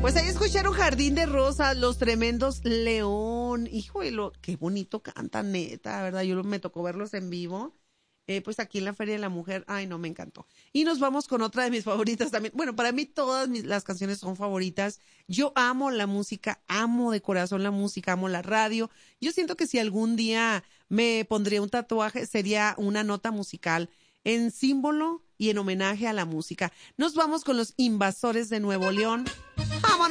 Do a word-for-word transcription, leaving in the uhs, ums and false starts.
Pues ahí escucharon Jardín de Rosas, Los Tremendos León. Híjole, lo, qué bonito cantan, neta, ¿verdad? Yo me tocó verlos en vivo. Eh, pues aquí en la Feria de la Mujer, ay no, me encantó. Y nos vamos con otra de mis favoritas también. Bueno, para mí todas mis, las canciones son favoritas. Yo amo la música, amo de corazón la música, amo la radio. Yo siento que si algún día me pondría un tatuaje, sería una nota musical en símbolo y en homenaje a la música. Nos vamos con los Invasores de Nuevo León. ¡Vámonos!